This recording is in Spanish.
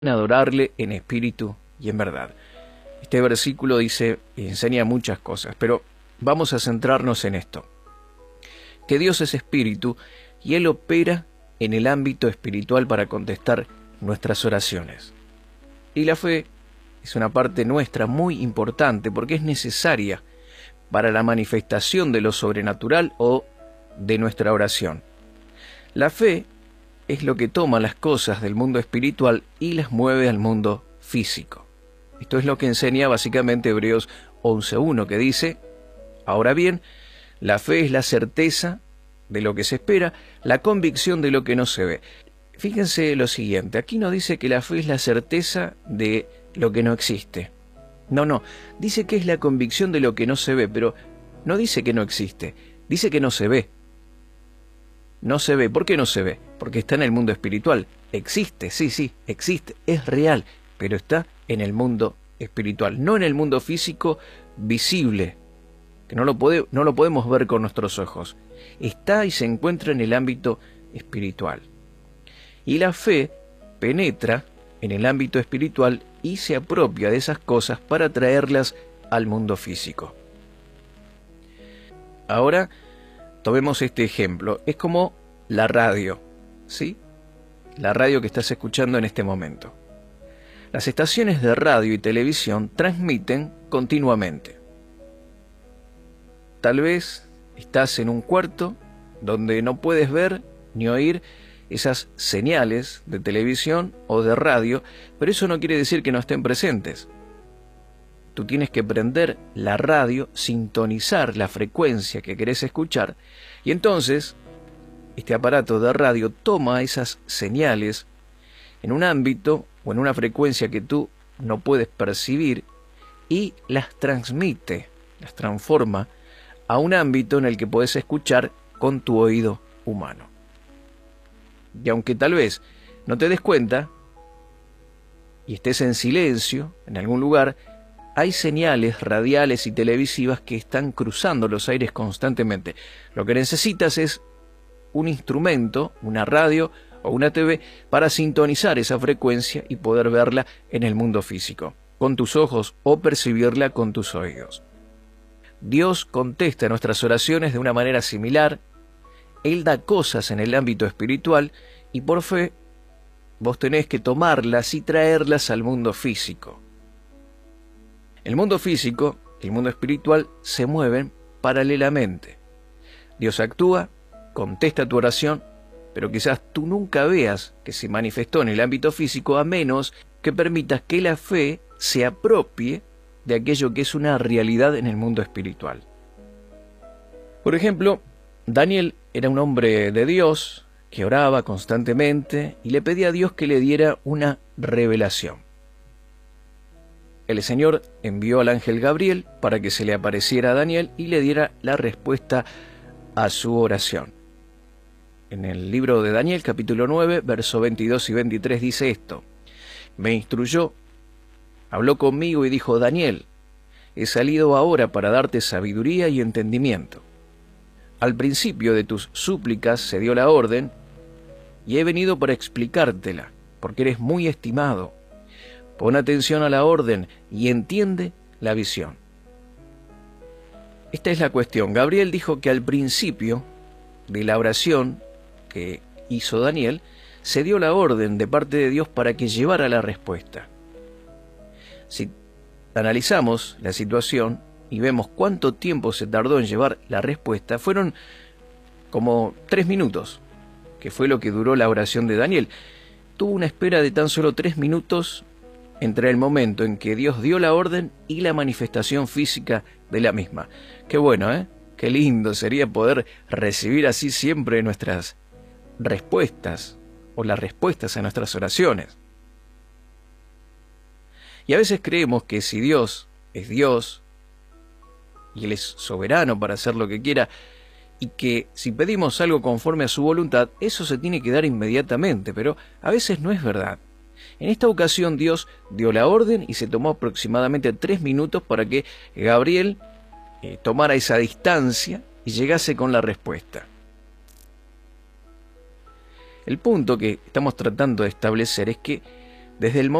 adorarle en espíritu y en verdad. Este versículo dice y enseña muchas cosas, pero vamos a centrarnos en esto. Que Dios es espíritu y Él opera en el ámbito espiritual para contestar nuestras oraciones. Y la fe es una parte nuestra muy importante porque es necesaria para la manifestación de lo sobrenatural o de nuestra oración. La fe es lo que toma las cosas del mundo espiritual y las mueve al mundo físico. Esto es lo que enseña básicamente Hebreos 11:1, que dice: ahora bien, la fe es la certeza de lo que se espera, la convicción de lo que no se ve. Fíjense lo siguiente, aquí no dice que la fe es la certeza de lo que no existe. No, dice que es la convicción de lo que no se ve, pero no dice que no existe, dice que no se ve. No se ve. ¿Por qué no se ve? Porque está en el mundo espiritual. Existe, sí, existe, es real, pero está en el mundo espiritual, no en el mundo físico visible, que no lo podemos ver con nuestros ojos. Está y se encuentra en el ámbito espiritual. Y la fe penetra en el ámbito espiritual y se apropia de esas cosas para traerlas al mundo físico. Ahora, tomemos este ejemplo. Es como la radio, ¿sí? La radio que estás escuchando en este momento. Las estaciones de radio y televisión transmiten continuamente. Tal vez estás en un cuarto donde no puedes ver ni oír esas señales de televisión o de radio, pero eso no quiere decir que no estén presentes. Tú tienes que prender la radio, sintonizar la frecuencia que querés escuchar, y entonces este aparato de radio toma esas señales en un ámbito o en una frecuencia que tú no puedes percibir y las transmite, las transforma a un ámbito en el que puedes escuchar con tu oído humano. Y aunque tal vez no te des cuenta y estés en silencio en algún lugar, hay señales radiales y televisivas que están cruzando los aires constantemente. Lo que necesitas es un instrumento, una radio o una TV para sintonizar esa frecuencia y poder verla en el mundo físico, con tus ojos o percibirla con tus oídos. Dios contesta nuestras oraciones de una manera similar. Él da cosas en el ámbito espiritual y por fe vos tenés que tomarlas y traerlas al mundo físico. El mundo físico y el mundo espiritual se mueven paralelamente. Dios actúa, contesta tu oración, pero quizás tú nunca veas que se manifestó en el ámbito físico a menos que permitas que la fe se apropie de aquello que es una realidad en el mundo espiritual. Por ejemplo, Daniel era un hombre de Dios que oraba constantemente y le pedía a Dios que le diera una revelación. El Señor envió al ángel Gabriel para que se le apareciera a Daniel y le diera la respuesta a su oración. En el libro de Daniel, capítulo 9, versos 22 y 23 dice esto: me instruyó, habló conmigo y dijo: Daniel, he salido ahora para darte sabiduría y entendimiento. Al principio de tus súplicas se dio la orden, y he venido para explicártela, porque eres muy estimado. Pon atención a la orden y entiende la visión. Esta es la cuestión. Gabriel dijo que al principio de la oración que hizo Daniel, se dio la orden de parte de Dios para que llevara la respuesta. Si analizamos la situación y vemos cuánto tiempo se tardó en llevar la respuesta, fueron como 3 minutos, que fue lo que duró la oración de Daniel. Tuvo una espera de tan solo 3 minutos entre el momento en que Dios dio la orden y la manifestación física de la misma. Qué bueno, ¿eh? Qué lindo sería poder recibir así siempre nuestras respuestas o las respuestas a nuestras oraciones. Y a veces creemos que si Dios es Dios y Él es soberano para hacer lo que quiera, y que si pedimos algo conforme a su voluntad, eso se tiene que dar inmediatamente, pero a veces no es verdad. En esta ocasión Dios dio la orden y se tomó aproximadamente 3 minutos para que Gabriel tomara esa distancia y llegase con la respuesta. El punto que estamos tratando de establecer es que Desde el